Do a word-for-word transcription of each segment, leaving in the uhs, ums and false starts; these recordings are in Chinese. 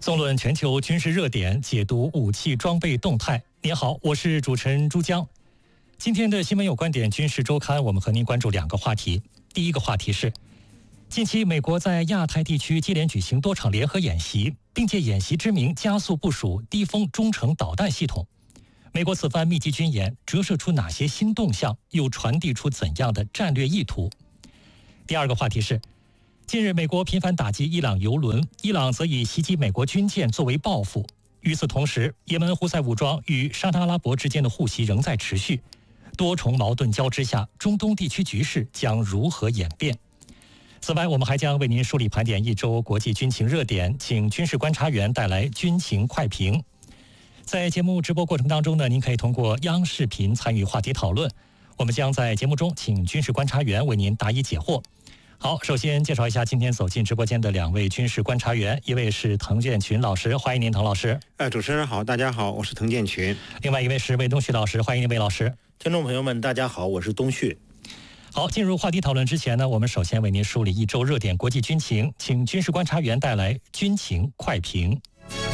纵论全球军事热点，解读武器装备动态。您好，我是主持人朱江。今天的新闻有观点军事周刊，我们和您关注两个话题。第一个话题是，近期美国在亚太地区接连举行多场联合演习，并借演习之名加速部署低风中程导弹系统。美国此番密集军演折射出哪些新动向，又传递出怎样的战略意图？第二个话题是，近日美国频繁打击伊朗油轮，伊朗则以袭击美国军舰作为报复。与此同时，也门胡塞武装与沙特阿拉伯之间的互袭仍在持续，多重矛盾交织下，中东地区局势将如何演变？此外，我们还将为您梳理盘点一周国际军情热点，请军事观察员带来军情快评。在节目直播过程当中呢，您可以通过央视频参与话题讨论，我们将在节目中请军事观察员为您答疑解惑。好，首先介绍一下今天走进直播间的两位军事观察员，一位是滕建群老师，欢迎您，滕老师。 呃，主持人好，大家好，我是滕建群。 另外一位是魏东旭老师，欢迎您，魏老师。 听众朋友们，大家好，我是东旭。 好，进入话题讨论之前呢，我们首先为您梳理一周热点国际军情，请军事观察员带来军情快评。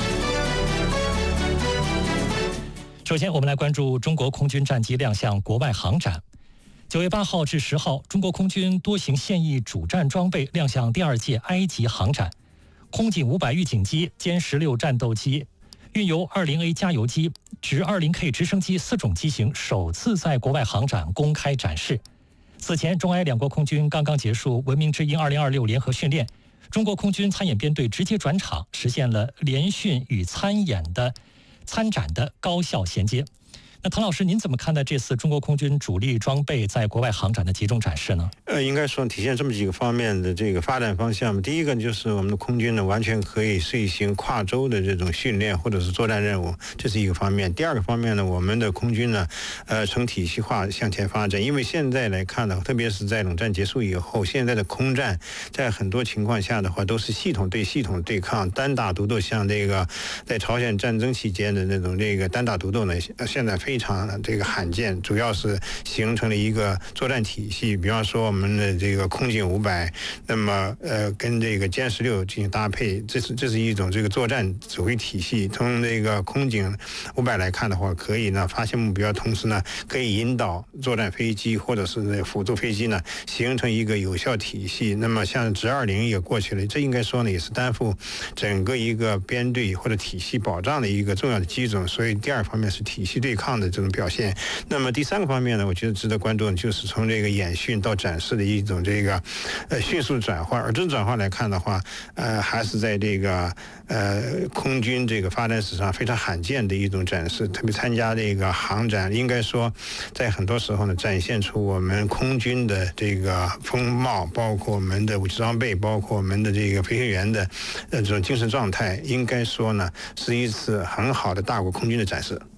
首先，我们来关注中国空军战机亮相国外航展。九月八号至十号，中国空军多型现役主战装备亮相第二届埃及航展。空警五百预警机、歼十六战斗机、运油二零 A 加油机、直二零 K 直升机四种机型首次在国外航展公开展示。此前，中埃两国空军刚刚结束文明之鹰二零二六联合训练，中国空军参演编队直接转场，实现了联训与参演的参展的高效衔接。那滕老师，您怎么看待这次中国空军主力装备在国外航展的集中展示呢？ 呃，应该说体现这么几个方面的这个发展方向。第一个就是我们的空军呢，完全可以遂行跨洲的这种训练或者是作战任务，这是一个方面。第二个方面呢，我们的空军呢，呃，呈体系化向前发展。因为现在来看呢，特别是在冷战结束以后，现在的空战在很多情况下的话，都是系统对系统对抗，单打独斗。像这个在朝鲜战争期间的那种这个单打独斗呢，现在非常这个罕见，主要是形成了一个作战体系。比方说我们的这个空警五百，那么呃跟这个歼十六进行搭配，这是这是一种这个作战指挥体系。从这个空警五百来看的话，可以呢发现目标，同时呢可以引导作战飞机或者是辅助飞机呢形成一个有效体系。那么像直二零也过去了，这应该说呢也是担负整个一个编队或者体系保障的一个重要的基础。所以第二方面是体系对抗的这种表现。那么第三个方面呢，我觉得值得关注的就是从这个演训到展示的一种这个呃迅速转换。而这种转换来看的话，呃还是在这个呃空军这个发展史上非常罕见的一种展示。特别参加这个航展，应该说在很多时候呢展现出我们空军的这个风貌，包括我们的武器装备，包括我们的这个飞行员的呃这种精神状态，应该说呢是一次很好的大国空军的展示。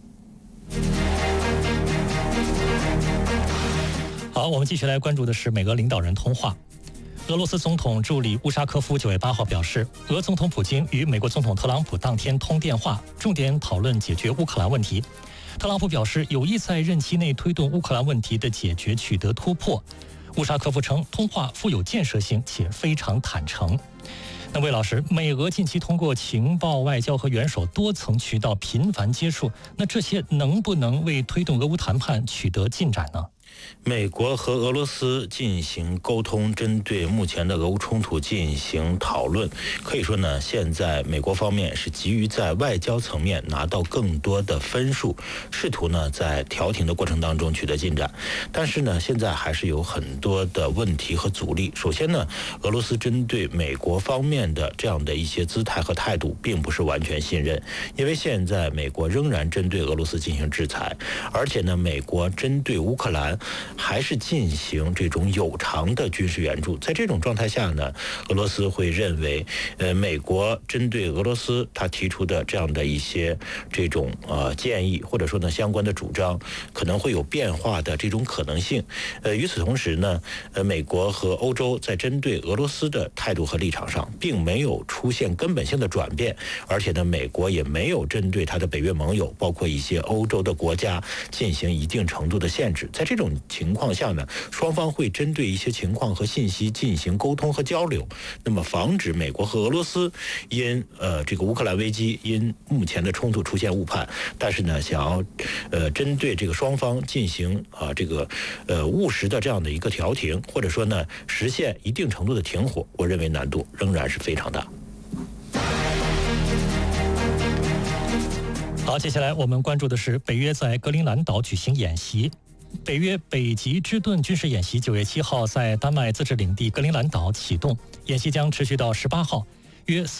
好，我们继续来关注的是美俄领导人通话。俄罗斯总统助理乌沙科夫九月八号表示，俄总统普京与美国总统特朗普当天通电话，重点讨论解决乌克兰问题。特朗普表示有意在任期内推动乌克兰问题的解决取得突破。乌沙科夫称，通话富有建设性且非常坦诚。那魏老师，美俄近期通过情报、外交和元首多层渠道频繁接触，那这些能不能为推动俄乌谈判取得进展呢？ 美国和俄罗斯进行沟通，针对目前的俄乌冲突进行讨论。可以说呢，现在美国方面是急于在外交层面拿到更多的分数，试图呢在调停的过程当中取得进展。但是呢，现在还是有很多的问题和阻力。首先呢，俄罗斯针对美国方面的这样的一些姿态和态度，并不是完全信任，因为现在美国仍然针对俄罗斯进行制裁，而且呢，美国针对乌克兰还是进行这种有偿的军事援助。在这种状态下呢，俄罗斯会认为，呃，美国针对俄罗斯他提出的这样的一些这种呃建议，或者说呢相关的主张，可能会有变化的这种可能性。呃，与此同时呢，呃，美国和欧洲在针对俄罗斯的态度和立场上，并没有出现根本性的转变，而且呢，美国也没有针对他的北约盟友，包括一些欧洲的国家进行一定程度的限制。在这种种情况下呢，双方会针对一些情况和信息进行沟通和交流，那么防止美国和俄罗斯因呃这个乌克兰危机因目前的冲突出现误判，但是呢，想要呃针对这个双方进行啊这个呃务实的这样的一个调停，或者说呢实现一定程度的停火，我认为难度仍然是非常大。 好，接下来我们关注的是北约在格陵兰岛举行演习。北约北极之盾军事演习九月七号在丹麦自治领地格陵兰岛启动，演习将持续到十八号，约